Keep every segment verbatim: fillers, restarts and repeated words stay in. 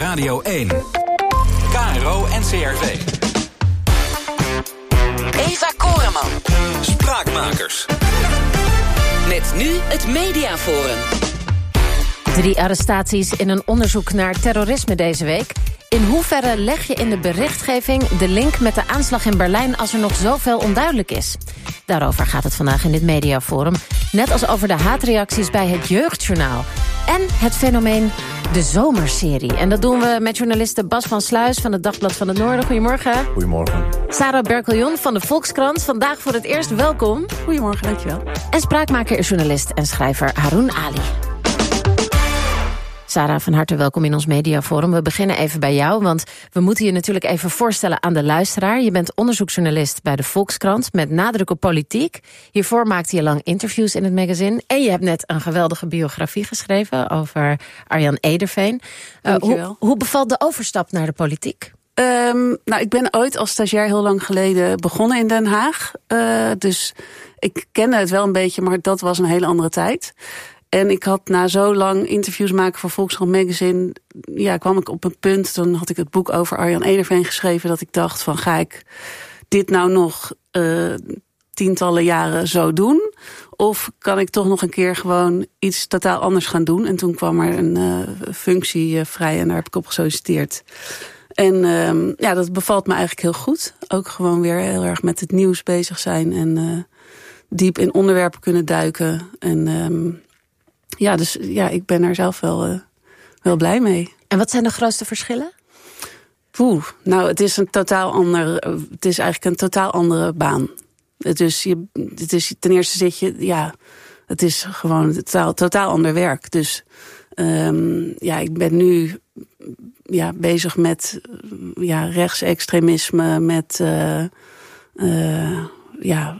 Radio één. K R O N C R V. Eva Koreman. Spraakmakers. Met nu het Mediaforum. Drie arrestaties in een onderzoek naar terrorisme deze week. In hoeverre leg je in de berichtgeving de link met de aanslag in Berlijn als er nog zoveel onduidelijk is? Daarover gaat het vandaag in dit Mediaforum. Net als over de haatreacties bij het Jeugdjournaal. En het fenomeen de zomerserie. En dat doen we met journaliste Bas van Sluis van het Dagblad van het Noorden. Goedemorgen. Goedemorgen. Sarah Berkeljon van de Volkskrant. Vandaag voor het eerst welkom. Goedemorgen, dankjewel. En spraakmaker is journalist en schrijver Haroon Ali. Sarah, van harte welkom in ons Mediaforum. We beginnen even bij jou, want we moeten je natuurlijk even voorstellen aan de luisteraar. Je bent onderzoeksjournalist bij de Volkskrant met nadruk op politiek. Hiervoor maakte je lang interviews in het magazine. En je hebt net een geweldige biografie geschreven over Arjan Ederveen. Uh, hoe, hoe bevalt de overstap naar de politiek? Um, nou, ik ben ooit als stagiair heel lang geleden begonnen in Den Haag. Uh, dus ik kende het wel een beetje, maar dat was een hele andere tijd. En ik had na zo lang interviews maken voor Volkskrant Magazine, ja, kwam ik op een punt, toen had ik het boek over Arjan Ederveen geschreven, dat ik dacht van, ga ik dit nou nog uh, tientallen jaren zo doen? Of kan ik toch nog een keer gewoon iets totaal anders gaan doen? En toen kwam er een uh, functie uh, vrij en daar heb ik op gesolliciteerd. En uh, ja, dat bevalt me eigenlijk heel goed. Ook gewoon weer heel erg met het nieuws bezig zijn en uh, diep in onderwerpen kunnen duiken. En um, Ja, dus ja, ik ben er zelf wel, uh, wel blij mee. En wat zijn de grootste verschillen? Oeh, nou, het is een totaal ander. Het is eigenlijk een totaal andere baan. Het is, je, het is ten eerste zit je, ja, het is gewoon een totaal, totaal ander werk. Dus um, ja, ik ben nu ja, bezig met ja, rechtsextremisme, met uh, uh, ja.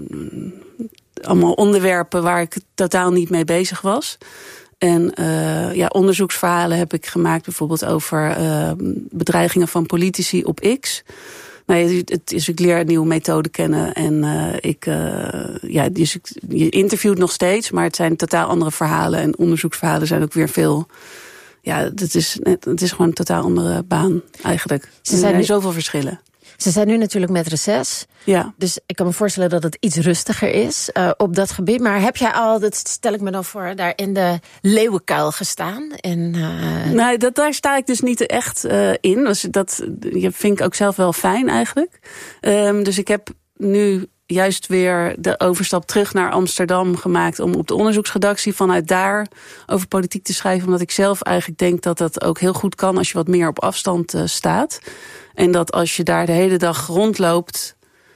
allemaal onderwerpen waar ik totaal niet mee bezig was. En uh, ja, onderzoeksverhalen heb ik gemaakt, bijvoorbeeld over uh, bedreigingen van politici op X. Nou, het is, ik leer een nieuwe methode kennen en uh, ik, uh, ja, dus ik, je interviewt nog steeds, maar het zijn totaal andere verhalen en onderzoeksverhalen zijn ook weer veel. Ja, het is, het is gewoon een totaal andere baan eigenlijk. Er zijn, zijn nu zoveel verschillen. Ze zijn nu natuurlijk met reces. Ja. Dus ik kan me voorstellen dat het iets rustiger is uh, op dat gebied. Maar heb jij al, dat stel ik me dan voor, daar in de leeuwenkuil gestaan? En, uh... Nou, dat, daar sta ik dus niet echt uh, in. Dus dat vind ik ook zelf wel fijn eigenlijk. Um, dus ik heb nu juist weer de overstap terug naar Amsterdam gemaakt om op de onderzoeksredactie vanuit daar over politiek te schrijven. Omdat ik zelf eigenlijk denk dat dat ook heel goed kan als je wat meer op afstand uh, staat. En dat als je daar de hele dag rondloopt,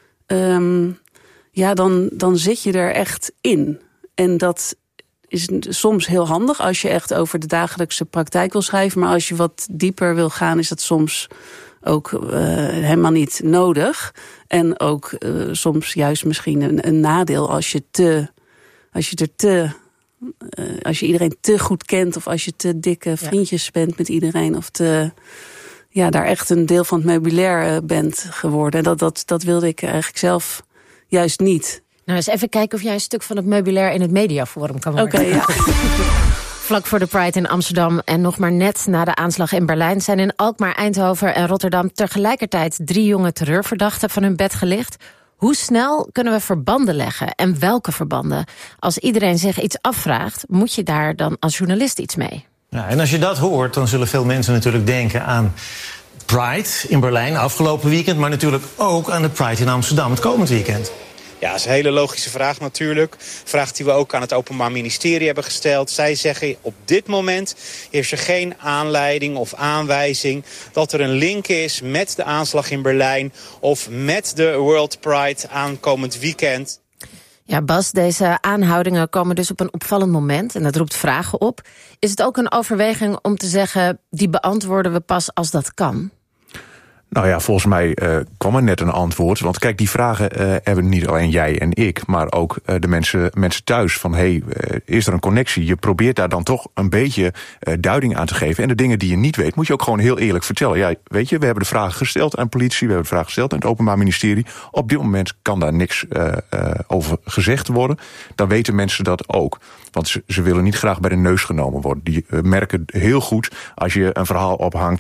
um, ja, dan, dan zit je er echt in. En dat is soms heel handig als je echt over de dagelijkse praktijk wil schrijven. Maar als je wat dieper wil gaan, is dat soms ook uh, helemaal niet nodig. En ook uh, soms juist misschien een, een nadeel als je te, als je er te, uh, als je iedereen te goed kent, of als je te dikke vriendjes ja. bent met iedereen, of te, ja, daar echt een deel van het meubilair uh, bent geworden. En dat, dat, dat wilde ik eigenlijk zelf juist niet. Nou, eens even kijken of jij een stuk van het meubilair in het Mediaforum kan maken. Oké, okay, ja. Vlak voor de Pride in Amsterdam en nog maar net na de aanslag in Berlijn zijn in Alkmaar, Eindhoven en Rotterdam tegelijkertijd drie jonge terreurverdachten van hun bed gelicht. Hoe snel kunnen we verbanden leggen en welke verbanden? Als iedereen zich iets afvraagt, moet je daar dan als journalist iets mee? Ja, en als je dat hoort, dan zullen veel mensen natuurlijk denken aan Pride in Berlijn afgelopen weekend, maar natuurlijk ook aan de Pride in Amsterdam het komend weekend. Ja, dat is een hele logische vraag natuurlijk. Vraag die we ook aan het Openbaar Ministerie hebben gesteld. Zij zeggen op dit moment is er geen aanleiding of aanwijzing dat er een link is met de aanslag in Berlijn of met de World Pride aankomend weekend. Ja, Bas, deze aanhoudingen komen dus op een opvallend moment en dat roept vragen op. Is het ook een overweging om te zeggen, die beantwoorden we pas als dat kan? Nou ja, volgens mij uh, kwam er net een antwoord. Want kijk, die vragen uh, hebben niet alleen jij en ik, maar ook uh, de mensen, mensen thuis. Van, hé, hey, uh, is er een connectie? Je probeert daar dan toch een beetje uh, duiding aan te geven. En de dingen die je niet weet, moet je ook gewoon heel eerlijk vertellen. Ja, weet je, we hebben de vragen gesteld aan politie, we hebben de vragen gesteld aan het Openbaar Ministerie. Op dit moment kan daar niks uh, uh, over gezegd worden. Dan weten mensen dat ook. Want ze, ze willen niet graag bij de neus genomen worden. Die uh, merken heel goed als je een verhaal ophangt